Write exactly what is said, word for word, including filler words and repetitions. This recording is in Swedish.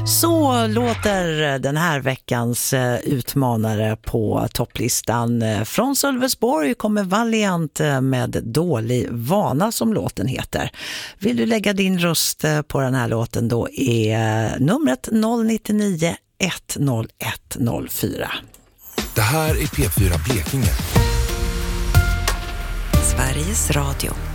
Så låter den här veckans utmanare på topplistan. Från Sölvesborg kommer Valiant med Dålig vana, som låten heter. Vill du lägga din röst på den här låten, då är numret noll nio nio ett noll ett noll fyra. Det här är P fyra Blekinge. Sveriges Radio.